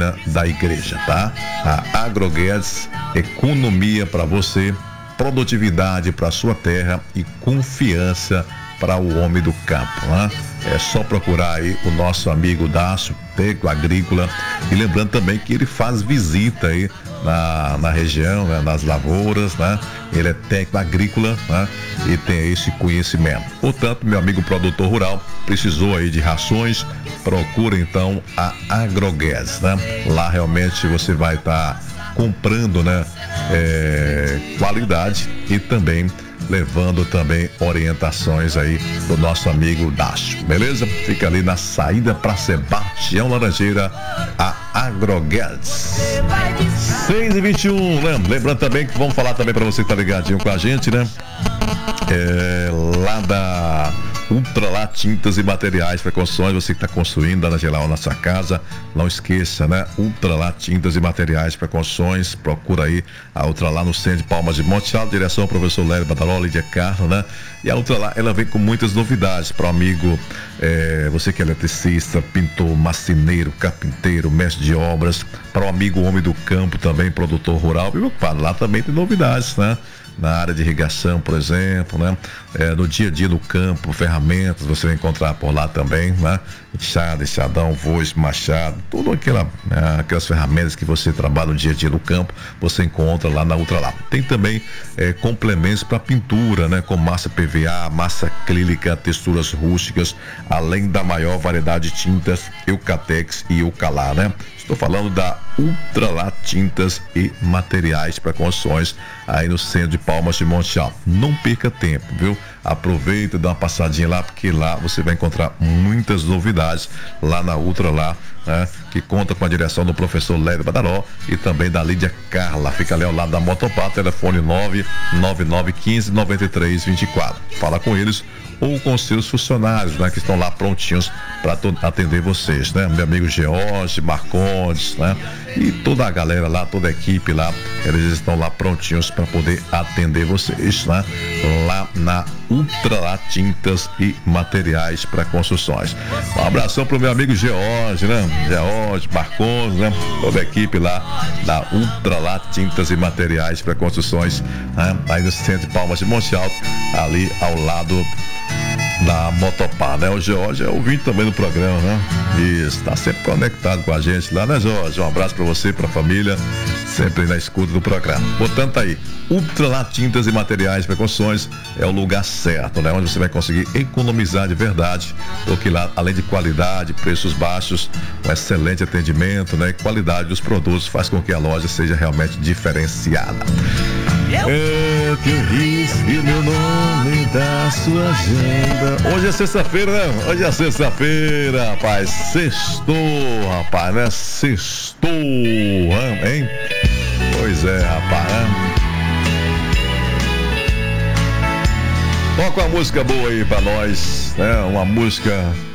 doutrina da igreja, tá? A Agroguedes, economia para você, produtividade para sua terra e confiança para o homem do campo, né? É só procurar aí o nosso amigo Dácio, técnico agrícola, e lembrando também que ele faz visita aí na região, né, nas lavouras, né? Ele é técnico agrícola, né? E tem esse conhecimento. Portanto, meu amigo produtor rural, precisou aí de rações, procura então a Agroguedes, né? Lá realmente você vai estar comprando, né? Qualidade e também levando também orientações aí do nosso amigo Dácio, beleza? Fica ali na saída para Sebastião Laranjeira, a Agroguedes. 6h21, né? Lembrando também que vamos falar também para você que tá ligadinho com a gente, né? Lá da Ultralá Tintas e Materiais para Construções, você que está construindo lá na geral na sua casa, não esqueça, né? Ultralá Tintas e Materiais para Construções, procura aí a Ultralá no centro de Palmas de Monte Alto, direção ao professor Lério Badaró, Lídia Carlos, né? E a Ultralá, ela vem com muitas novidades para o amigo, você que é eletricista, pintor, marceneiro, carpinteiro, mestre de obras, para o amigo homem do campo também, produtor rural, e lá também tem novidades, né? Na área de irrigação, por exemplo, né? No dia a dia no campo, ferramentas, você vai encontrar por lá também, né? Enxada, enxadão, foice, machado, tudo aquelas ferramentas que você trabalha no dia a dia no campo, você encontra lá na Ultralá. Tem também complementos para pintura, né? Com massa PVA, massa acrílica, texturas rústicas, além da maior variedade de tintas, Eucatex e Eucalá, né? Estou falando da Ultralá Tintas e Materiais para Construções, aí no centro de Palmas de Monte Alto. Não perca tempo, viu? Aproveita e dá uma passadinha lá, porque lá você vai encontrar muitas novidades lá na Ultralá, né? Que conta com a direção do professor Lério Badaró e também da Lídia Carla. Fica ali ao lado da Motopar, telefone 99915-9324. Fala com eles ou com seus funcionários, né, que estão lá prontinhos para atender vocês, né? Meu amigo George, Marcondes, né? E toda a galera lá, toda a equipe lá, eles estão lá prontinhos para poder atender vocês, né? Lá na Ultralá Tintas e Materiais para Construções. Um abração pro meu amigo George, né? George, Marcondes, né? Toda a equipe lá da Ultralá Tintas e Materiais para Construções, né? Aí no centro de Palmas de Monte Alto, ali ao lado da Motopar, né? O Jorge é ouvinte também do programa, né? Isso, tá sempre conectado com a gente lá, né, Jorge? Um abraço pra você, pra família, sempre na escuta do programa. Portanto, aí, Ultralá Tintas e Materiais para Construções é o lugar certo, né? Onde você vai conseguir economizar de verdade, porque lá, além de qualidade, preços baixos, um excelente atendimento, né? E qualidade dos produtos faz com que a loja seja realmente diferenciada. Eu que risque meu nome da sua agenda. Hoje é sexta-feira, né? Hoje é sexta-feira, rapaz. Sextou, rapaz, né? Sextou, hein? Pois é, rapaz, né? Toca uma música boa aí pra nós, né? Uma música